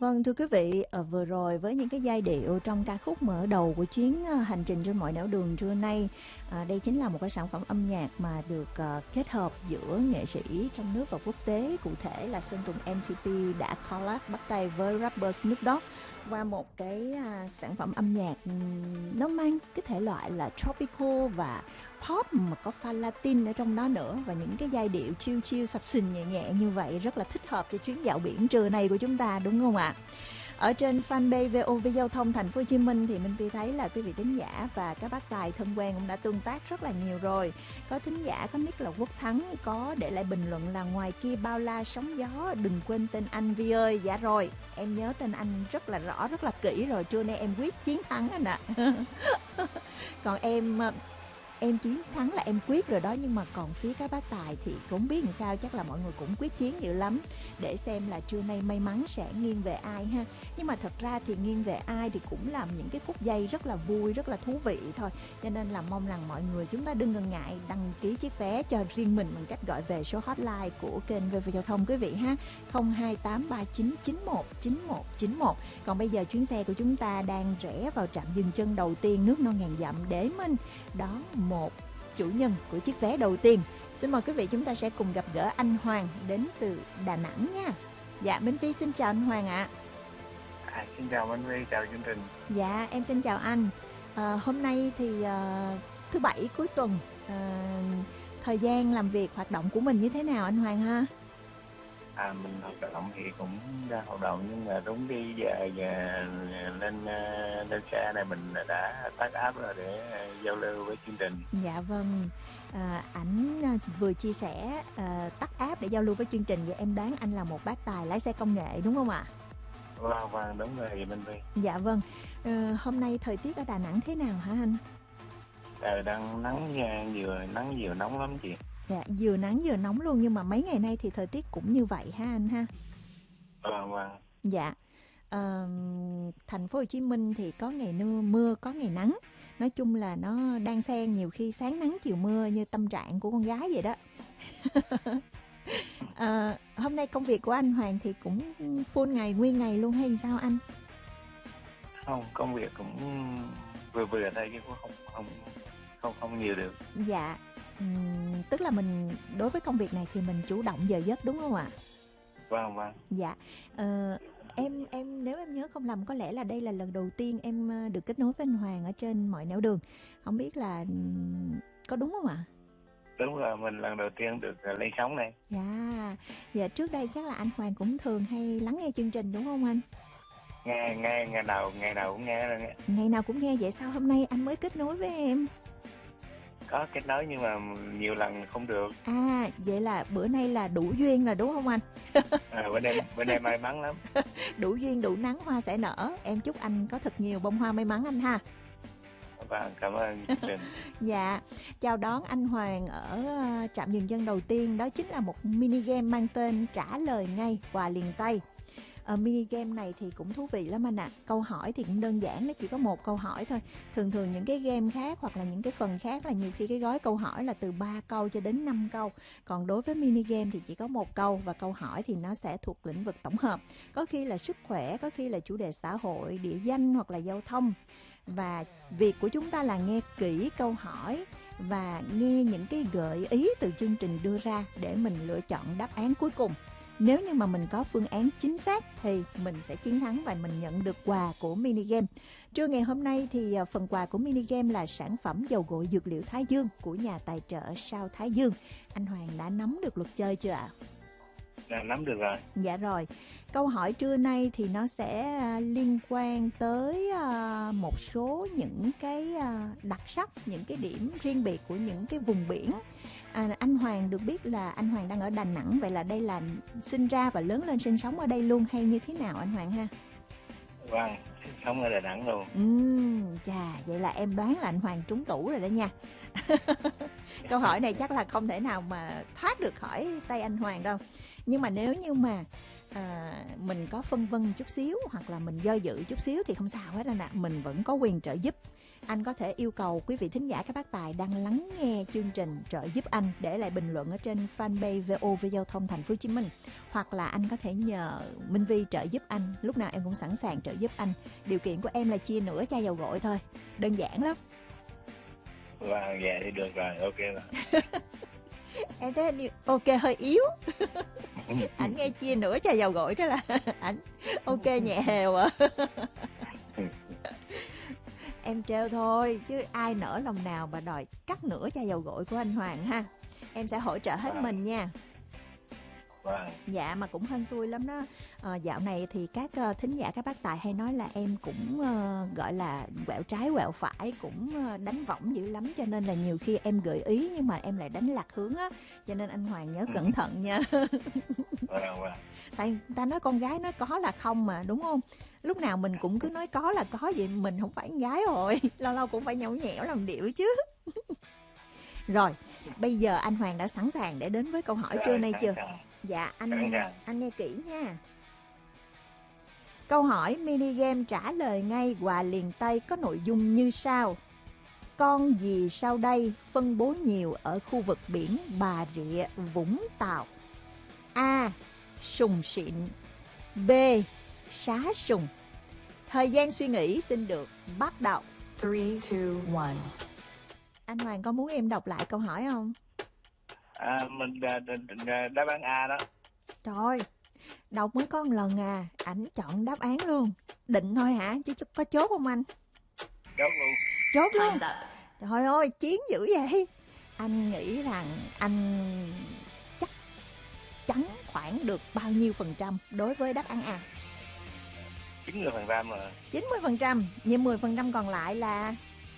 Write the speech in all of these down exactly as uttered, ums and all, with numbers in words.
vâng, thưa quý vị, ờ, vừa rồi với những cái giai điệu trong ca khúc mở đầu của chuyến ờ, hành trình trên mọi nẻo đường trưa nay, à, đây chính là một cái sản phẩm âm nhạc mà được ờ, kết hợp giữa nghệ sĩ trong nước và quốc tế, cụ thể là Sơn Tùng em tê pê đã collab bắt tay với rapper Snoop Dogg qua một cái à, sản phẩm âm nhạc ừm, nó mang cái thể loại là tropical và pop mà có pha Latin ở trong đó nữa, và những cái giai điệu chill chill sập sình nhẹ nhẹ như vậy rất là thích hợp cho chuyến dạo biển trưa này của chúng ta, đúng không ạ? Ở trên fanpage vê o vê Giao thông Thành phố Hồ Chí Minh thì Minh Phi thấy là quý vị thính giả và các bác tài thân quen cũng đã tương tác rất là nhiều rồi. Có thính giả có nick là Quốc Thắng có để lại bình luận là ngoài kia bao la sóng gió, đừng quên tên anh Vi ơi. Dạ rồi, em nhớ tên anh rất là rõ, rất là kỹ rồi, trưa nay em quyết chiến thắng anh ạ. Còn em em chiến thắng là em quyết rồi đó, nhưng mà còn phía các bác tài thì cũng biết làm sao, chắc là mọi người cũng quyết chiến dữ lắm để xem là trưa nay may mắn sẽ nghiêng về ai ha. Nhưng mà thật ra thì nghiêng về ai thì cũng làm những cái phút giây rất là vui, rất là thú vị thôi, cho nên là mong rằng mọi người chúng ta đừng ngần ngại đăng ký chiếc vé cho riêng mình bằng cách gọi về số hotline của kênh vê vê Giao thông quý vị ha, không hai tám ba chín chín một chín một chín một. Còn bây giờ chuyến xe của chúng ta đang rẽ vào trạm dừng chân đầu tiên nước non ngàn dặm để mình đón một chủ nhân của chiếc vé đầu tiên. Xin mời quý vị chúng ta sẽ cùng gặp gỡ anh Hoàng đến từ Đà Nẵng nha. Dạ, Minh Phi xin chào anh Hoàng ạ. À. À, xin chào Minh Phi, chào chương trình. Dạ, em xin chào anh. À, hôm nay thì à, thứ bảy cuối tuần, à, thời gian làm việc, hoạt động của mình như thế nào anh Hoàng ha? À, mình hoạt động thì cũng ra hoạt động, nhưng mà đúng đi giờ, giờ lên lên xe này mình đã tắt app rồi để giao lưu với chương trình. Dạ vâng, à, ảnh vừa chia sẻ à, tắt app để giao lưu với chương trình, vậy em đoán anh là một bác tài lái xe công nghệ đúng không ạ? Vâng, vâng, đúng rồi Minh Phi. Dạ vâng, à, hôm nay thời tiết ở Đà Nẵng thế nào hả anh? Trời đang nắng, vừa nắng vừa nóng lắm chị. Dạ, vừa nắng vừa nóng luôn, nhưng mà mấy ngày nay thì thời tiết cũng như vậy ha anh ha? Vâng, vâng. Dạ, à, thành phố Hồ Chí Minh thì có ngày mưa, mưa có ngày nắng. Nói chung là nó đang xen, nhiều khi sáng nắng chiều mưa như tâm trạng của con gái vậy đó. À, hôm nay công việc của anh Hoàng thì cũng full ngày, nguyên ngày luôn hay sao anh? Không, công việc cũng vừa vừa thôi chứ cũng không không không không nhiều được. Dạ, uhm, tức là mình đối với công việc này thì mình chủ động giờ giấc đúng không ạ? Vâng, vâng. Dạ, uh, em em nếu em nhớ không lầm, có lẽ là đây là lần đầu tiên em được kết nối với anh Hoàng ở trên mọi nẻo đường. Không biết là có đúng không ạ? Đúng rồi, mình lần đầu tiên được lên sóng này. Dạ, dạ trước đây chắc là anh Hoàng cũng thường hay lắng nghe chương trình đúng không anh? Nghe, nghe, ngày nào, ngày nào cũng nghe rồi nghe. Ngày nào cũng nghe, vậy sao hôm nay anh mới kết nối với em? Có kết nối nhưng mà nhiều lần không được. À, vậy là bữa nay là đủ duyên rồi đúng không anh? À, bữa nay, bữa nay may mắn lắm. Đủ duyên đủ nắng hoa sẽ nở. Em chúc anh có thật nhiều bông hoa may mắn anh ha. Vâng, cảm ơn chương trình. Dạ, chào đón anh Hoàng ở trạm dừng chân đầu tiên. Đó chính là một mini game mang tên Trả lời ngay quà liền tay. Ở mini game này thì cũng thú vị lắm anh ạ. À. Câu hỏi thì cũng đơn giản, nó chỉ có một câu hỏi thôi. Thường thường những cái game khác hoặc là những cái phần khác là nhiều khi cái gói câu hỏi là từ ba câu cho đến năm câu. Còn đối với mini game thì chỉ có một câu, và câu hỏi thì nó sẽ thuộc lĩnh vực tổng hợp. Có khi là sức khỏe, có khi là chủ đề xã hội, địa danh hoặc là giao thông. Và việc của chúng ta là nghe kỹ câu hỏi và nghe những cái gợi ý từ chương trình đưa ra để mình lựa chọn đáp án cuối cùng. Nếu như mà mình có phương án chính xác thì mình sẽ chiến thắng và mình nhận được quà của mini game. Trưa ngày hôm nay thì phần quà của mini game là sản phẩm dầu gội dược liệu Thái Dương của nhà tài trợ Sao Thái Dương. Anh Hoàng đã nắm được luật chơi chưa ạ? Đã nắm được rồi. Dạ rồi. Câu hỏi trưa nay thì nó sẽ liên quan tới một số những cái đặc sắc, những cái điểm riêng biệt của những cái vùng biển. À, anh Hoàng được biết là anh Hoàng đang ở Đà Nẵng, vậy là đây là sinh ra và lớn lên sinh sống ở đây luôn hay như thế nào anh Hoàng ha? Vâng, sinh sống ở Đà Nẵng luôn. Ừm, chà, vậy là em đoán là anh Hoàng trúng tủ rồi đó nha. Câu hỏi này chắc là không thể nào mà thoát được khỏi tay anh Hoàng đâu. Nhưng mà nếu như mà à, mình có phân vân chút xíu hoặc là mình do dự chút xíu thì không sao hết anh ạ. Mình vẫn có quyền trợ giúp. anh có thể yêu cầu quý vị thính giả các bác tài đang lắng nghe chương trình trợ giúp anh để lại bình luận ở trên fanpage vê o vê Giao thông Thành phố Hồ Chí Minh, hoặc là anh có thể nhờ Minh Vi trợ giúp anh, lúc nào em cũng sẵn sàng trợ giúp anh. Điều kiện của em là chia nửa chai dầu gội thôi, đơn giản lắm. Vâng, dạ thì được rồi, ok rồi. Em thấy anh ok hơi yếu. Ảnh nghe chia nửa chai dầu gội cái là ảnh ok nhẹ hều à. Em trêu thôi chứ ai nỡ lòng nào mà đòi cắt nửa chai dầu gội của anh Hoàng ha. Em sẽ hỗ trợ hết mình nha. Vâng. Dạ mà cũng hên xui lắm đó. À, dạo này thì các uh, thính giả các bác tài hay nói là em cũng uh, gọi là quẹo trái quẹo phải, cũng uh, đánh võng dữ lắm, cho nên là nhiều khi em gợi ý nhưng mà em lại đánh lạc hướng á, cho nên anh Hoàng nhớ cẩn thận nha. Vâng, vâng. Tại ta nói con gái nói có là không mà, đúng không? Lúc nào mình cũng cứ nói có là có, vậy mình không phải con gái rồi, lâu lâu cũng phải nhõng nhẽo làm điệu chứ. Rồi, bây giờ anh Hoàng đã sẵn sàng để đến với câu hỏi Rồi, trưa nay sẵn chưa? sàng. Dạ, Sẵn anh sàng. anh nghe kỹ nha. Câu hỏi mini game trả lời ngay và liền tay có nội dung như sau. Con gì sau đây phân bố nhiều ở khu vực biển Bà Rịa, Vũng Tàu? A. Sùng sịn. B. Sá sùng. Thời gian suy nghĩ xin được bắt đầu. ba, hai, một. Anh Hoàng có muốn em đọc lại câu hỏi không? À, mình đ, đ, đ, đáp án A đó. Trời, đọc mới có một lần à, ảnh chọn đáp án luôn. Định thôi hả, chứ có chốt không anh? Chốt luôn. Chốt luôn. Time's up. Trời ơi, chiến dữ vậy. Anh nghĩ rằng anh chắc chắn khoảng được bao nhiêu phần trăm đối với đáp án A? chín mươi phần trăm rồi. chín mươi phần trăm, nhưng mười phần trăm còn lại là...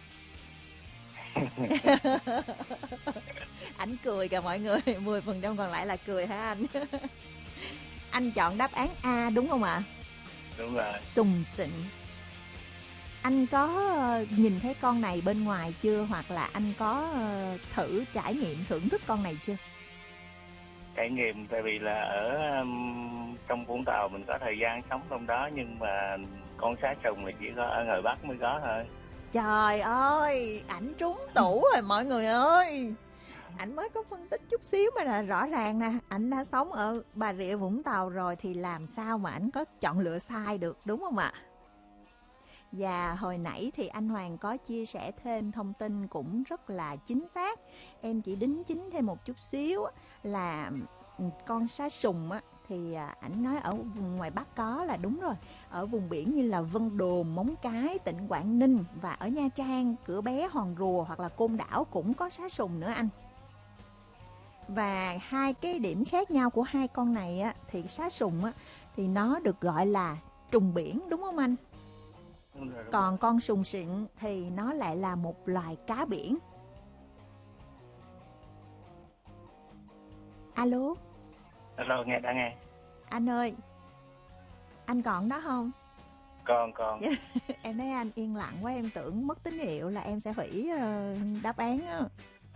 Anh cười kìa mọi người, mười phần trăm còn lại là cười hả anh? Anh chọn đáp án A đúng không ạ? À? Đúng rồi. Sùng sịnh. Anh có nhìn thấy con này bên ngoài chưa, hoặc là anh có thử trải nghiệm thưởng thức con này chưa? Trải nghiệm, tại vì là ở um, trong Vũng Tàu mình có thời gian sống trong đó, nhưng mà con sá sùng là chỉ có ở ngoài Bắc mới có thôi. Trời ơi, ảnh trúng tủ rồi mọi người ơi. Ảnh mới có phân tích chút xíu mà là rõ ràng nè, ảnh đã sống ở Bà Rịa Vũng Tàu rồi thì làm sao mà ảnh có chọn lựa sai được, đúng không ạ? Và hồi nãy thì anh Hoàng có chia sẻ thêm thông tin cũng rất là chính xác. Em chỉ đính chính thêm một chút xíu là con sá sùng á, thì ảnh nói ở vùng ngoài Bắc có là đúng rồi. Ở vùng biển như là Vân Đồn, Móng Cái, tỉnh Quảng Ninh và ở Nha Trang, Cửa Bé, Hòn Rùa hoặc là Côn Đảo cũng có sá sùng nữa anh. Và hai cái điểm khác nhau của hai con này á, thì sá sùng á, thì nó được gọi là trùng biển, đúng không anh? Đúng rồi, đúng Còn rồi. con sùng sịn thì nó lại là một loài cá biển. Alo? Alo, nghe, đã nghe. Anh ơi, anh còn đó không? Còn, còn. Em thấy anh yên lặng quá, em tưởng mất tín hiệu là em sẽ hủy uh, đáp án á.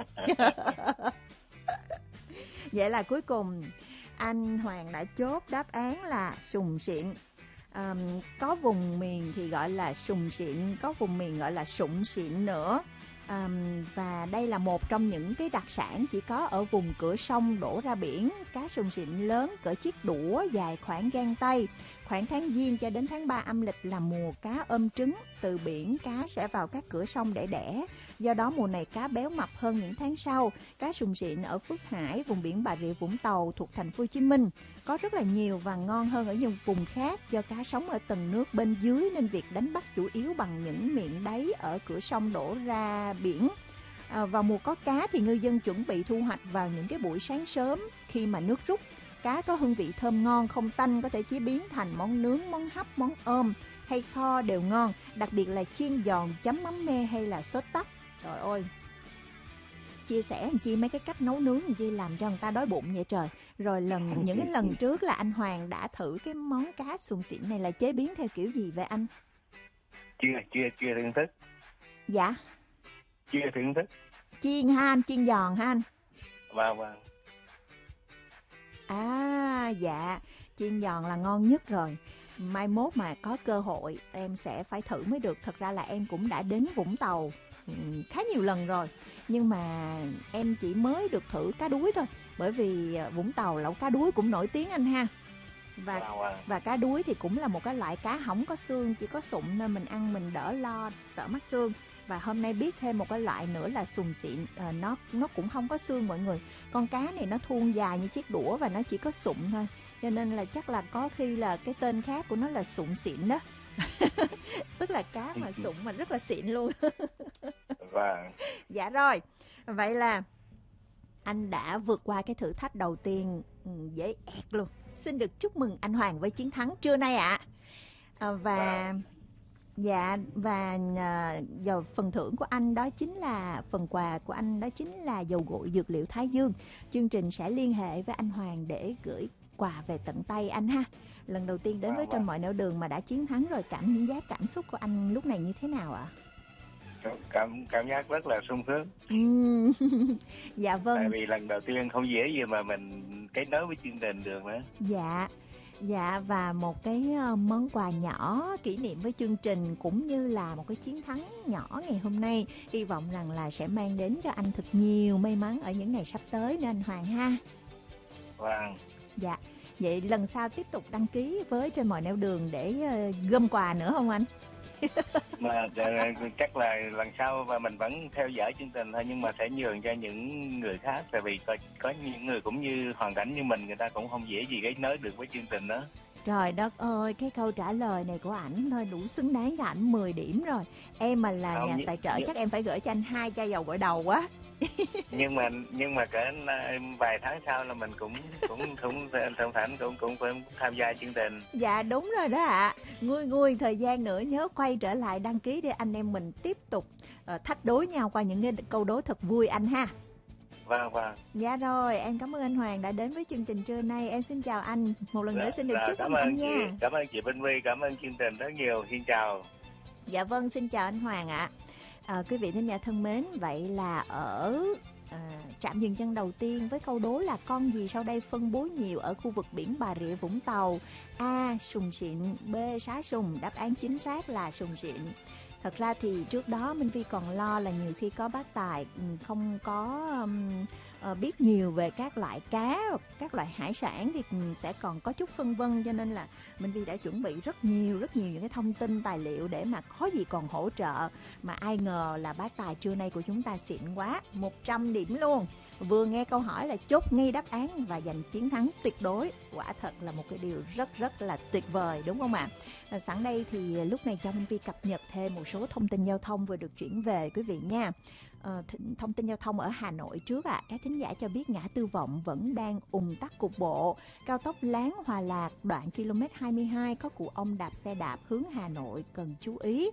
Vậy là cuối cùng anh Hoàng đã chốt đáp án là sùng sịn. Um, có vùng miền thì gọi là sùng sịn, có vùng miền gọi là sụng sịn nữa. Um, và đây là một trong những cái đặc sản chỉ có ở vùng cửa sông đổ ra biển. Cá sùng sịn lớn cỡ chiếc đũa, dài khoảng gang tay. Khoảng tháng Giêng cho đến tháng ba âm lịch là mùa cá ôm trứng. Từ biển cá sẽ vào các cửa sông để đẻ. Do đó mùa này cá béo mập hơn những tháng sau. Cá sùng sịn ở Phước Hải, vùng biển Bà Rịa Vũng Tàu thuộc thành phố Hồ Chí Minh có rất là nhiều và ngon hơn ở những vùng khác. Do cá sống ở tầng nước bên dưới nên việc đánh bắt chủ yếu bằng những miệng đáy ở cửa sông đổ ra biển. À, vào mùa có cá thì ngư dân chuẩn bị thu hoạch vào những cái buổi sáng sớm khi mà nước rút. Cá có hương vị thơm ngon, không tanh, có thể chế biến thành món nướng, món hấp, món ôm hay kho đều ngon. Đặc biệt là chiên giòn, chấm mắm me hay là sốt tắc. Trời ơi, chia sẻ làm chi mấy cái cách nấu nướng làm chi làm cho người ta đói bụng vậy trời. Rồi lần những cái lần trước là anh Hoàng đã thử cái món cá sùng sịn này là chế biến theo kiểu gì vậy anh? Chưa, chưa, chưa thưởng thức. Dạ. Chưa thưởng thức. Chiên ha anh, chiên giòn ha anh? Vâng, vâng. À dạ, chiên giòn là ngon nhất rồi. Mai mốt mà có cơ hội em sẽ phải thử mới được. Thật ra là em cũng đã đến Vũng Tàu ừ, khá nhiều lần rồi, nhưng mà em chỉ mới được thử cá đuối thôi. Bởi vì Vũng Tàu lẩu cá đuối cũng nổi tiếng anh ha. Và Wow, wow. và cá đuối thì cũng là một cái loại cá không có xương, chỉ có sụn nên mình ăn mình đỡ lo sợ mắc xương. Và hôm nay biết thêm một cái loại nữa là sùng xịn, à, nó nó cũng không có xương mọi người. Con cá này nó thuôn dài như chiếc đũa và nó chỉ có sụn thôi, cho nên là chắc là có khi là cái tên khác của nó là sụn xịn đó. Tức là cá mà sụn mà rất là xịn luôn. Vâng. Dạ rồi, vậy là anh đã vượt qua cái thử thách đầu tiên ừ, dễ ẹt luôn. Xin được chúc mừng anh Hoàng với chiến thắng trưa nay ạ. À, và Vâng. dạ và à, giờ phần thưởng của anh đó chính là phần quà của anh đó chính là dầu gội dược liệu Thái Dương. Chương trình sẽ liên hệ với anh Hoàng để gửi quà về tận tay anh ha. Lần đầu tiên đến với Vâng, Trên vâng. Mọi Nẻo Đường mà đã chiến thắng rồi, cảm giác cảm xúc của anh lúc này như thế nào ạ? Cảm cảm giác rất là sung sướng. Ừm, dạ Tại vâng, vì lần đầu tiên không dễ gì mà mình kết nối với chương trình được nữa. dạ. Dạ, và một cái ờ, món quà nhỏ kỷ niệm với chương trình cũng như là một cái chiến thắng nhỏ ngày hôm nay. Hy vọng rằng là sẽ mang đến cho anh thật nhiều may mắn ở những ngày sắp tới nên anh Hoàng ha. Vâng. Dạ, vậy lần sau tiếp tục đăng ký với Trên Mọi Nẻo Đường để ờ, gom quà nữa không anh? Mà ờ, chắc là lần sau và mình vẫn theo dõi chương trình thôi, nhưng mà sẽ nhường cho những người khác, tại vì có, có những người cũng như hoàn cảnh như mình, người ta cũng không dễ gì kết nối được với chương trình đó. Trời đất ơi, cái câu trả lời này của ảnh thôi đủ xứng đáng cho ảnh mười điểm rồi. Em mà là Không, nhà nhưng, tài trợ nhưng, chắc em phải gửi cho anh hai chai dầu gội đầu quá. nhưng mà nhưng mà cỡ vài tháng sau là mình cũng cũng cũng thỉnh thoảng cũng cũng phải tham gia chương trình. Dạ đúng rồi đó ạ. À. Nguôi nguôi thời gian nữa nhớ quay trở lại đăng ký để anh em mình tiếp tục uh, thách đối nhau qua những cái câu đố thật vui anh ha. Vâng, vâng. Dạ rồi, em cảm ơn anh Hoàng đã đến với chương trình trưa nay. Em xin chào anh. Một lần nữa xin được Rồi, chúc cảm mừng anh ơn chị, nha. cảm ơn chị Vinh Vi, cảm ơn chương trình rất nhiều. Xin chào. Dạ vâng, xin chào anh Hoàng ạ. À. À, quý vị thính giả thân mến, vậy là ở à, trạm dừng chân đầu tiên với câu đố là con gì sau đây phân bố nhiều ở khu vực biển Bà Rịa Vũng Tàu? A. Sùng xịn, B. Sá sùng. Đáp án chính xác là sùng xịn. Thật ra thì trước đó Minh Vi còn lo là nhiều khi có bác Tài không có um, uh, biết nhiều về các loại cá, các loại hải sản thì sẽ còn có chút phân vân, cho nên là Minh Vi đã chuẩn bị rất nhiều, rất nhiều những cái thông tin tài liệu để mà có gì còn hỗ trợ. Mà ai ngờ là bác Tài trưa nay của chúng ta xịn quá, một trăm điểm luôn. Vừa nghe câu hỏi là chốt ngay đáp án và giành chiến thắng tuyệt đối. Quả thật là một cái điều rất rất là tuyệt vời đúng không ạ? À, sẵn đây thì lúc này cho Minh Vi cập nhật thêm một số thông tin giao thông vừa được chuyển về quý vị nha. À, thông tin giao thông ở Hà Nội trước ạ. À. Các thính giả cho biết ngã tư Vọng vẫn đang ùn tắc cục bộ. Cao tốc Láng Hòa Lạc đoạn ki lô mét hai mươi hai có cụ ông đạp xe đạp hướng Hà Nội cần chú ý.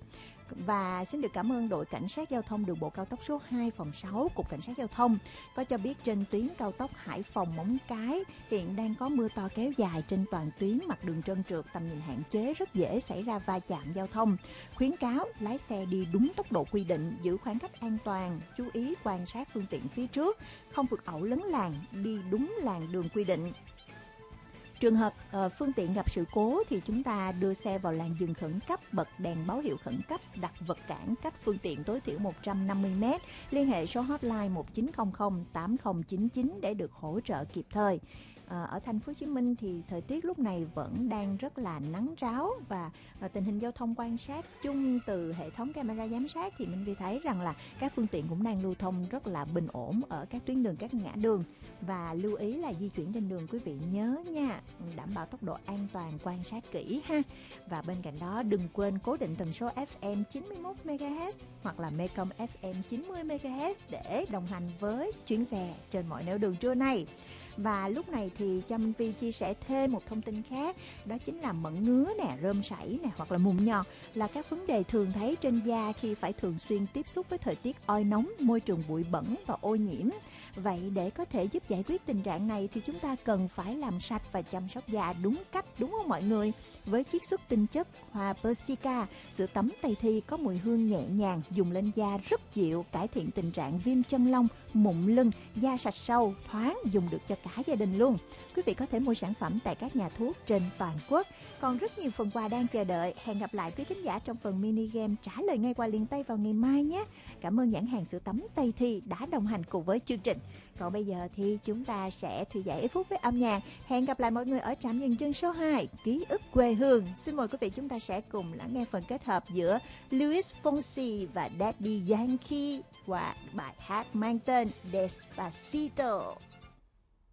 Và xin được cảm ơn đội cảnh sát giao thông đường bộ cao tốc số hai phòng sáu Cục Cảnh sát Giao thông có cho biết trên tuyến cao tốc Hải Phòng Móng Cái hiện đang có mưa to kéo dài trên toàn tuyến, mặt đường trơn trượt, tầm nhìn hạn chế, rất dễ xảy ra va chạm giao thông. Khuyến cáo lái xe đi đúng tốc độ quy định, giữ khoảng cách an toàn, chú ý quan sát phương tiện phía trước, không vượt ẩu lấn làn, đi đúng làn đường quy định. Trường hợp uh, phương tiện gặp sự cố thì chúng ta đưa xe vào làn dừng khẩn cấp, bật đèn báo hiệu khẩn cấp, đặt vật cản cách phương tiện tối thiểu một trăm năm mươi mét, liên hệ số hotline một chín không không tám không chín chín để được hỗ trợ kịp thời. À, ở thành phố Hồ Chí Minh thì thời tiết lúc này vẫn đang rất là nắng ráo và à, tình hình giao thông quan sát chung từ hệ thống camera giám sát thì mình vi thấy rằng là các phương tiện cũng đang lưu thông rất là bình ổn ở các tuyến đường, các ngã đường. Và lưu ý là di chuyển trên đường quý vị nhớ nha, đảm bảo tốc độ an toàn, quan sát kỹ ha. Và bên cạnh đó đừng quên cố định tần số ép em chín mươi mốt mê ga héc hoặc là Mecom ép em chín mươi mê ga héc để đồng hành với chuyến xe Trên Mọi Nẻo Đường trưa nay. Và lúc này thì cho Minh Vi chia sẻ thêm một thông tin khác, đó chính là mẩn ngứa nè, rơm sảy nè hoặc là mụn nhọt là các vấn đề thường thấy trên da khi phải thường xuyên tiếp xúc với thời tiết oi nóng, môi trường bụi bẩn và ô nhiễm. Vậy để có thể giúp giải quyết tình trạng này thì chúng ta cần phải làm sạch và chăm sóc da đúng cách, đúng không mọi người? Với chiết xuất tinh chất hoa Persica, sữa tắm Tây Thi có mùi hương nhẹ nhàng, dùng lên da rất dịu, cải thiện tình trạng viêm chân lông, mụn lưng, da sạch sâu, thoáng, dùng được cho cả gia đình luôn. Quý vị có thể mua sản phẩm tại các nhà thuốc trên toàn quốc. Còn rất nhiều phần quà đang chờ đợi. Hẹn gặp lại quý khán giả trong phần mini game trả lời ngay qua liền Tây vào ngày mai nhé. Cảm ơn nhãn hàng sữa tắm Tây Thi đã đồng hành cùng với chương trình. Còn bây giờ thì chúng ta sẽ thư giãn ít phút với âm nhạc. Hẹn gặp lại mọi người ở trạm dừng chân số hai, ký ức quê hương. Xin mời quý vị chúng ta sẽ cùng lắng nghe phần kết hợp giữa Luis Fonsi và Daddy Yankee qua bài hát mang tên Despacito.